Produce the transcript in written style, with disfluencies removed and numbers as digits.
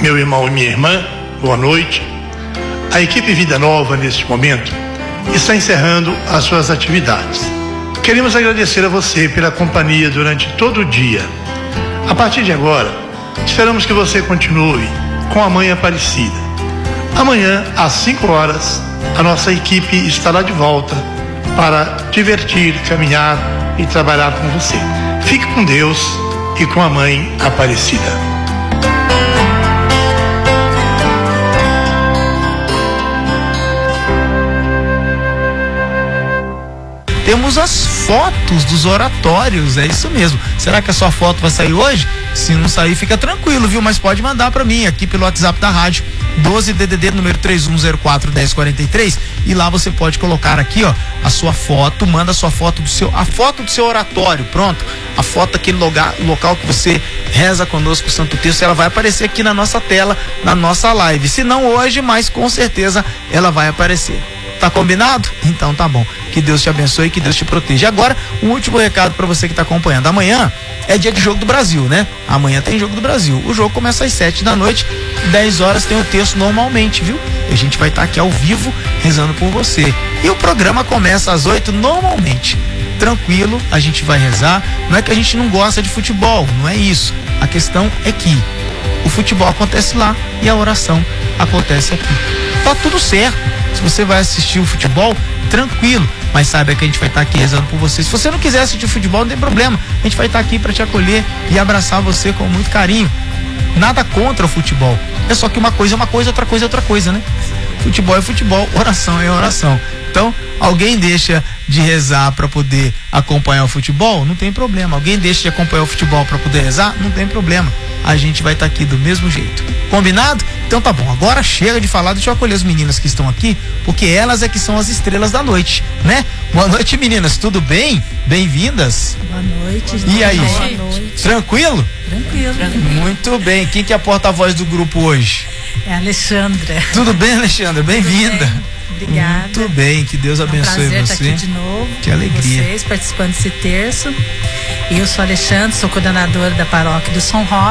meu irmão e minha irmã, boa noite. A equipe Vida Nova, neste momento, está encerrando as suas atividades. Queremos agradecer a você pela companhia durante todo o dia. A partir de agora, esperamos que você continue com a Mãe Aparecida. Amanhã, às 5 horas, a nossa equipe estará de volta para divertir, caminhar e trabalhar com você. Fique com Deus e com a Mãe Aparecida. Temos as fotos dos oratórios, é isso mesmo. Será que a sua foto vai sair hoje? Se não sair, fica tranquilo, viu? Mas pode mandar para mim aqui pelo WhatsApp da rádio, 12DDD número 31041043, e lá você pode colocar aqui, ó, a sua foto, manda a sua foto a foto do seu oratório, pronto. A foto daquele local que você reza conosco o Santo Terço, ela vai aparecer aqui na nossa tela, na nossa live. Se não hoje, mas com certeza ela vai aparecer. Tá combinado? Então tá bom. Que Deus te abençoe e que Deus te proteja. Agora, um último recado para você que tá acompanhando. Amanhã é dia de Jogo do Brasil, né? Amanhã tem Jogo do Brasil. O jogo começa às 7 da noite, 10 horas tem o terço normalmente, viu? E a gente vai estar aqui ao vivo rezando por você. E o programa começa às 8 normalmente. Tranquilo, a gente vai rezar. Não é que a gente não gosta de futebol, não é isso. A questão é que o futebol acontece lá e a oração acontece aqui. Tá tudo certo. Se você vai assistir o futebol, tranquilo, mas saiba que a gente vai estar aqui rezando por você. Se você não quiser assistir futebol, não tem problema, a gente vai estar aqui para te acolher e abraçar você com muito carinho. Nada contra o futebol, é só que uma coisa é uma coisa, outra coisa é outra coisa, né? Futebol é futebol, oração é oração. Então, alguém deixa de rezar para poder acompanhar o futebol? Não tem problema. Alguém deixa de acompanhar o futebol para poder rezar? Não tem problema. A gente vai estar aqui do mesmo jeito. Combinado? Então tá bom. Agora chega de falar, deixa eu acolher as meninas que estão aqui, porque elas é que são as estrelas da noite, né? Boa noite, meninas. Tudo bem? Bem-vindas. Boa noite. E aí? Boa noite. Tranquilo? Tranquilo. Muito bem. Quem que é a porta-voz do grupo hoje? É a Alexandra. Tudo bem, Alexandra? Bem-vinda. Obrigada. Muito bem, que Deus abençoe você. É um prazer você. estar aqui de novo. Que alegria. Vocês participando desse terço. Eu sou a Alexandra, sou coordenadora da paróquia do São Roque.